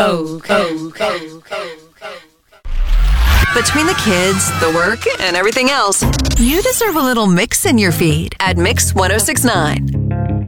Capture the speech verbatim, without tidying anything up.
Between the kids, the work, and everything else, you deserve a little mix in your feed at Mix ten sixty-nine.